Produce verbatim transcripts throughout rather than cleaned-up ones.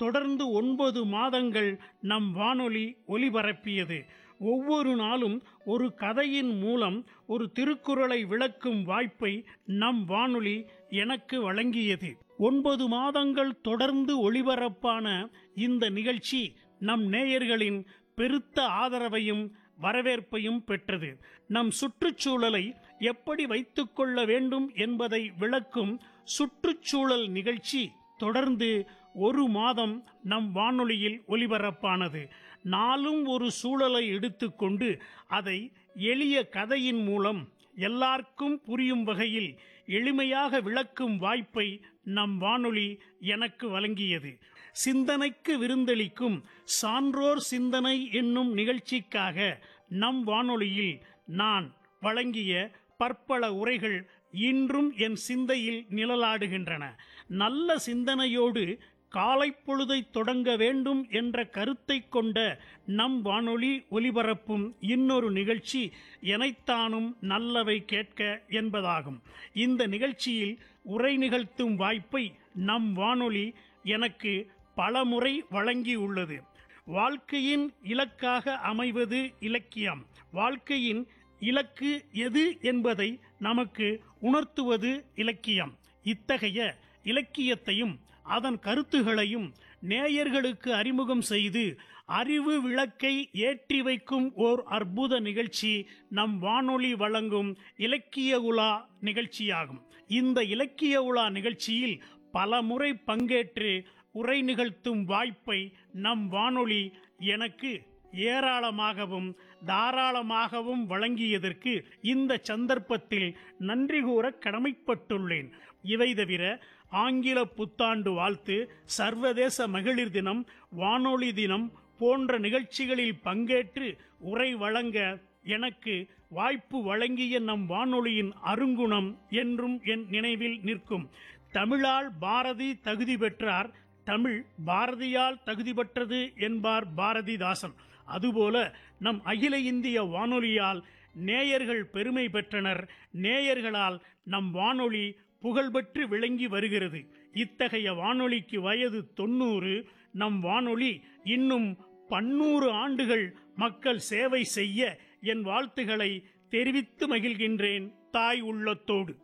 தொடர்ந்து ஒன்பது மாதங்கள் நம் வானொலி ஒலிபரப்பியது. ஒவ்வொரு நாளும் ஒரு கதையின் மூலம் ஒரு திருக்குறளை விளக்கும் வாய்ப்பை நம் வானொலி எனக்கு வழங்கியது. ஒன்பது மாதங்கள் தொடர்ந்து ஒளிபரப்பான இந்த நிகழ்ச்சி நம் நேயர்களின் பெருத்த ஆதரவையும் வரவேற்பையும் பெற்றது. நம் சுற்றுச்சூழலை எப்படி வைத்துக் கொள்ள வேண்டும் என்பதை விளக்கும் சுற்றுச்சூழல் நிகழ்ச்சி தொடர்ந்து ஒரு மாதம் நம் வானொலியில் ஒலிபரப்பானது. நாளும் ஒரு சூழலை எடுத்துக்கொண்டு அதை எளிய கதையின் மூலம் எல்லாருக்கும் புரியும் வகையில் எளிமையாக விளக்கும் வாய்ப்பை நம் வானொலி எனக்கு வழங்கியது. சிந்தனைக்கு விருந்தளிக்கும் சான்றோர் சிந்தனை என்னும் நிகழ்ச்சிக்காக நம் வானொலியில் நான் வழங்கிய பற்பல உரைகள் இன்றும் என் சிந்தையில் நிழலாடுகின்றன. நல்ல சிந்தனையோடு காலை பொழுதை தொடங்க வேண்டும் என்ற கருத்தை கொண்ட நம் வானொலி ஒலிபரப்பும் இன்னொரு நிகழ்ச்சி எனைத்தானும் நல்லவை கேட்க என்பதாகும். இந்த நிகழ்ச்சியில் உரை நிகழ்த்தும் வாய்ப்பை நம் வானொலி எனக்கு பலமுறை வழங்கியுள்ளது. வாழ்க்கையின் இலக்காக அமைவது இலக்கியம். வாழ்க்கையின் இலக்கு எது என்பதை நமக்கு உணர்த்துவது இலக்கியம். இத்தகைய இலக்கியத்தையும் அதன் கருத்துகளையும் நேயர்களுக்கு அறிமுகம் செய்து அறிவு விளக்கை ஏற்றி வைக்கும் ஓர் அற்புத நிகழ்ச்சி நம் வானொலி வழங்கும் இலக்கிய உலா நிகழ்ச்சியாகும். இந்த இலக்கிய உலா நிகழ்ச்சியில் பல முறை பங்கேற்று உரை நிகழ்த்தும் வாய்ப்பை நம் வானொலி எனக்கு ஏராளமாகவும் தாராளமாகவும் வழங்கியதற்கு இந்த சந்தர்ப்பத்தில் நன்றி கூற கடமைப்பட்டுள்ளேன். இவை தவிர ஆங்கில புத்தாண்டு வாழ்த்து, சர்வதேச மகளிர் தினம், வானொலி தினம் போன்ற நிகழ்ச்சிகளில் பங்கேற்று உரை வழங்க எனக்கு வாய்ப்பு வழங்கிய நம் வானொலியின் அருங்குணம் என்றும் என் நினைவில் நிற்கும். தமிழால் பாரதி தகுதி பெற்றார், தமிழ் பாரதியால் தகுதி பெற்றது என்பார் பாரதிதாசன். அதுபோல நம் அகில இந்திய வானொலியால் நேயர்கள் பெருமை பெற்றனர். நேயர்களால் நம் வானொலி புகழ்பெற்று விளங்கி வருகிறது. இத்தகைய வானொலிக்கு வயது தொண்ணூறு. நம் வானொலி இன்னும் பன்னூறு ஆண்டுகள் மக்கள் சேவை செய்ய என் வாழ்த்துக்களை தெரிவித்து மகிழ்கின்றேன் தாய் உள்ளத்தோடு.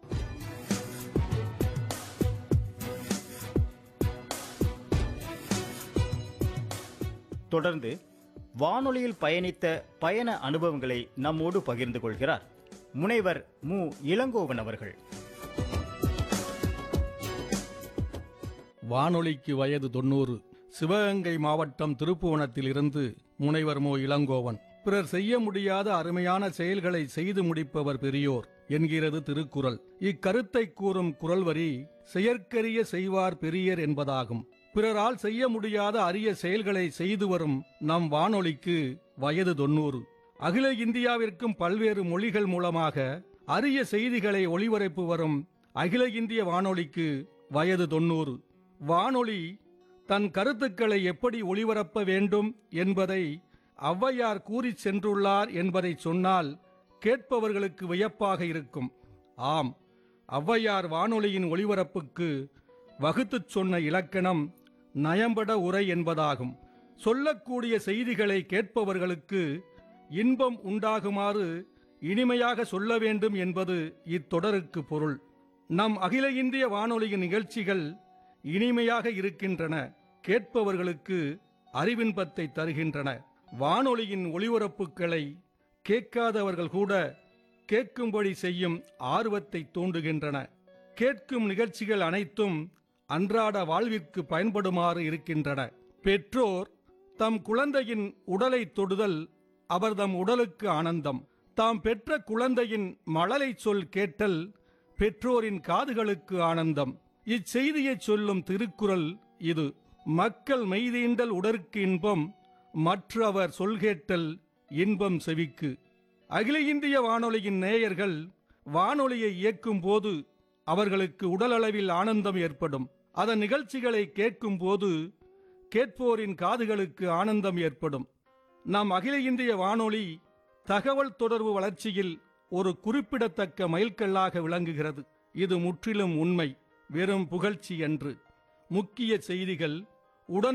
தொடர்ந்து வானொலியில் பயணித்த பயண அனுபவங்களை நம்மோடு பகிர்ந்து கொள்கிறார் முனைவர் மு இளங்கோவன் அவர்கள். வானொலிக்கு வயது தொண்ணூறு. சிவகங்கை மாவட்டம் திருப்புவனத்தில் இருந்து முனைவர் மு இளங்கோவன். பிறர் செய்ய முடியாத அருமையான செயல்களை செய்து முடிப்பவர் பெரியோர் என்கிறது திருக்குறள். இக்கருத்தை கூறும் குறள் வரி செயற்கரிய செய்வார் பெரியர் என்பதாகும். பிறரால் செய்ய முடியாத அரிய செயல்களை செய்து வரும் நம் வானொலிக்கு வயது தொண்ணூறு. அகில இந்தியாவிற்கும் பல்வேறு மொழிகள் மூலமாக அரிய செய்திகளை ஒளிபரப்பு வரும் அகில இந்திய வானொலிக்கு வயது தொண்ணூறு. வானொலி தன் கருத்துக்களை எப்படி ஒளிபரப்ப வேண்டும் என்பதை ஔவையார் கூறி சென்றுள்ளார் என்பதை சொன்னால் கேட்பவர்களுக்கு வியப்பாக இருக்கும். ஆம், ஔவையார் வானொலியின் ஒளிபரப்புக்கு வகுத்துச் சொன்ன இலக்கணம் நயம்பட உரை என்பதாகும். சொல்லக்கூடிய செய்திகளை கேட்பவர்களுக்கு இன்பம் உண்டாகுமாறு இனிமையாக சொல்ல வேண்டும் என்பது இத்தொடருக்கு பொருள். நம் அகில இந்திய வானொலியின் நிகழ்ச்சிகள் இனிமையாக இருக்கின்றன, கேட்பவர்களுக்கு அறிவின்பத்தை தருகின்றன. வானொலியின் ஒளிபரப்புகளை கேட்காதவர்கள் கூட கேட்கும்படி செய்யும் ஆர்வத்தை தூண்டுகின்றன. கேட்கும் நிகழ்ச்சிகள் அனைத்தும் அன்றாட வாழ்விற்கு பயன்படுமாறு இருக்கின்றன. பெற்றோர் தம் குழந்தையின் உடலை தொடுதல் அவர்தம் உடலுக்கு ஆனந்தம். தாம் பெற்ற குழந்தையின் மழலை சொல் கேட்டல் பெற்றோரின் காதுகளுக்கு ஆனந்தம். இச்செய்தியை சொல்லும் திருக்குறள் இது. மக்கள் மெய்தீண்டல் உடற்கு இன்பம், மற்றவர் சொல்கேட்டல் இன்பம் செவிக்கு. அகில இந்திய வானொலியின் நேயர்கள் வானொலியை இயக்கும் போது அவர்களுக்கு உடலளவில் ஆனந்தம் ஏற்படும். அதன் நிகழ்ச்சிகளை கேட்கும் போது கேட்போரின் காதுகளுக்கு ஆனந்தம் ஏற்படும். நம் அகில இந்திய வானொலி தகவல் தொடர்பு வளர்ச்சியில் ஒரு குறிப்பிடத்தக்க மைல்கல்லாக விளங்குகிறது. இது முற்றிலும் உண்மை, வெறும் புகழ்ச்சி என்று. முக்கிய செய்திகள் உடன்